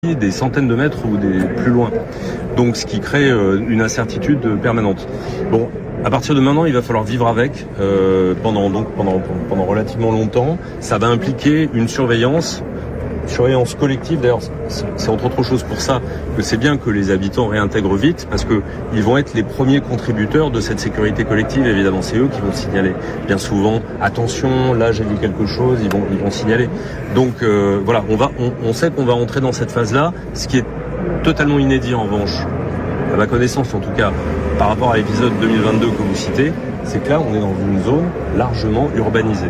des centaines de mètres ou des plus loin. Donc ce qui crée une incertitude permanente. Bon, à partir de maintenant, il va falloir vivre avec pendant relativement longtemps. Ça va impliquer une surveillance collective. D'ailleurs, c'est entre autres choses pour ça que c'est bien que les habitants réintègrent vite, parce que ils vont être les premiers contributeurs de cette sécurité collective. Évidemment, c'est eux qui vont signaler. Bien souvent, attention, là j'ai vu quelque chose, ils vont signaler. Donc voilà, on sait qu'on va entrer dans cette phase-là, ce qui est totalement inédit en revanche, à ma connaissance en tout cas, par rapport à l'épisode 2022 que vous citez, c'est que là on est dans une zone largement urbanisée.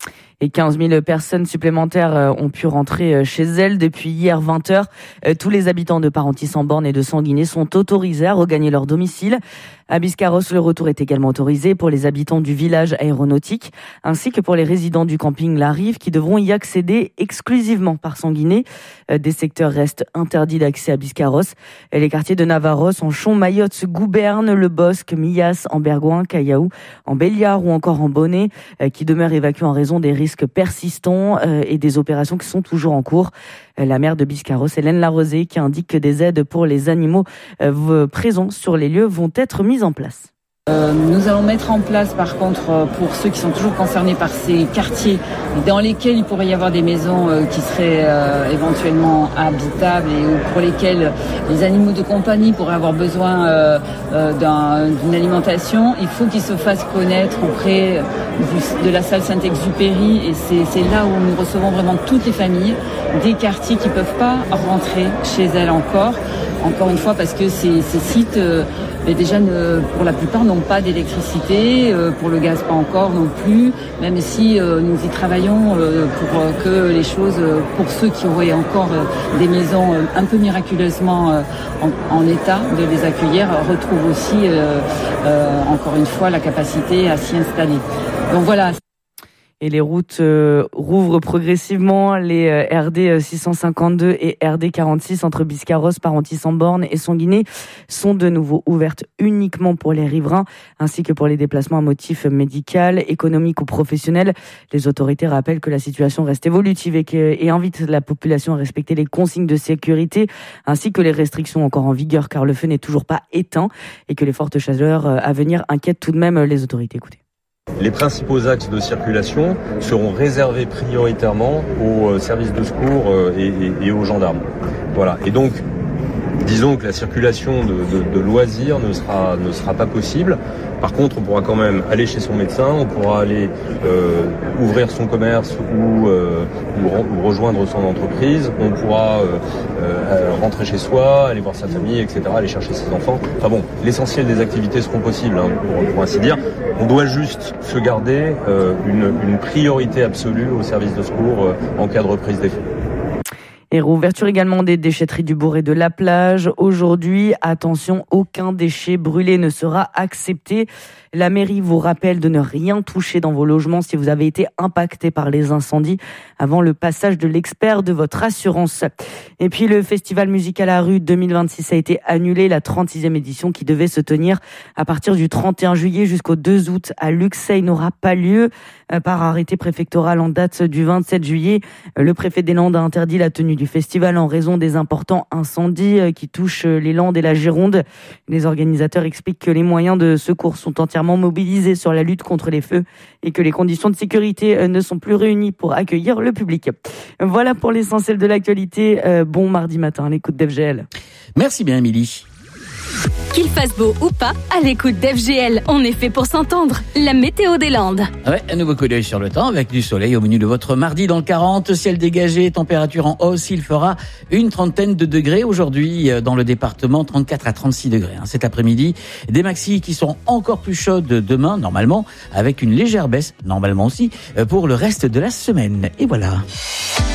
Et 15 000 personnes supplémentaires ont pu rentrer chez elles depuis hier 20h. Tous les habitants de Parentis-en-Born et de Sanguinet sont autorisés à regagner leur domicile. À Biscarrosse, le retour est également autorisé pour les habitants du village aéronautique, ainsi que pour les résidents du camping La Rive qui devront y accéder exclusivement par Sanguinet. Des secteurs restent interdits d'accès à Biscarrosse. Les quartiers de Navarros, Anchon, Mayotte, Gouberne, Le Bosque, Millas, Ambergouin, Caillaou, en Béliard ou encore en Bonnet, qui demeurent évacués en raison des risques persistants et des opérations qui sont toujours en cours. La maire de Biscarrosse, Hélène Larosée, qui indique que des aides pour les animaux présents sur les lieux vont être mises en place. Nous allons mettre en place, par contre, pour ceux qui sont toujours concernés par ces quartiers dans lesquels il pourrait y avoir des maisons qui seraient éventuellement habitables et pour lesquels les animaux de compagnie pourraient avoir besoin d'une alimentation, il faut qu'ils se fassent connaître auprès de la salle Saint-Exupéry, et c'est là où nous recevons vraiment toutes les familles des quartiers qui ne peuvent pas rentrer chez elles encore une fois, parce que ces sites déjà pour la plupart n'ont pas d'électricité, pour le gaz pas encore non plus, même si nous y travaillons pour que les choses, pour ceux qui auraient encore des maisons un peu miraculeusement en état de les accueillir, retrouvent aussi encore une fois la capacité à s'y installer. Donc voilà. Et les routes rouvrent progressivement. Les RD 652 et RD 46 entre Biscarrosse, Parentis-en-Born et Sanguinet sont de nouveau ouvertes uniquement pour les riverains, ainsi que pour les déplacements à motif médical, économique ou professionnel. Les autorités rappellent que la situation reste évolutive et invitent la population à respecter les consignes de sécurité, ainsi que les restrictions encore en vigueur, car le feu n'est toujours pas éteint et que les fortes chaleurs à venir inquiètent tout de même les autorités. Écoutez. Les principaux axes de circulation seront réservés prioritairement aux services de secours et aux gendarmes. Voilà. Et donc, disons que la circulation de loisirs ne sera pas possible. Par contre, on pourra quand même aller chez son médecin, on pourra aller ouvrir son commerce ou rejoindre son entreprise, on pourra rentrer chez soi, aller voir sa famille, etc., aller chercher ses enfants. Enfin bon, l'essentiel des activités seront possibles, pour ainsi dire. On doit juste se garder une priorité absolue au service de secours en cas de reprise des feux. Et réouverture également des déchetteries du Bourg et de la Plage. Aujourd'hui, attention, aucun déchet brûlé ne sera accepté. La mairie vous rappelle de ne rien toucher dans vos logements si vous avez été impacté par les incendies avant le passage de l'expert de votre assurance. Et puis le Festival Musical à Rue 2026 a été annulé. La 36e édition qui devait se tenir à partir du 31 juillet jusqu'au 2 août à Luxeuil n'aura pas lieu. Par arrêté préfectoral en date du 27 juillet, le préfet des Landes a interdit la tenue du festival en raison des importants incendies qui touchent les Landes et la Gironde. Les organisateurs expliquent que les moyens de secours sont entièrement mobilisés sur la lutte contre les feux et que les conditions de sécurité ne sont plus réunies pour accueillir le public. Voilà pour l'essentiel de l'actualité. Bon mardi matin à l'écoute d'FGL. Merci bien, Émilie. Qu'il fasse beau ou pas, à l'écoute d'FGL, on est fait pour s'entendre. La météo des Landes. Ouais, un nouveau coup d'œil sur le temps avec du soleil au menu de votre mardi dans le 40. Ciel dégagé, température en hausse. Il fera une trentaine de degrés aujourd'hui dans le département, 34 à 36 degrés. Cet après-midi, des maxis qui seront encore plus chaudes demain, normalement, avec une légère baisse, normalement aussi, pour le reste de la semaine. Et voilà.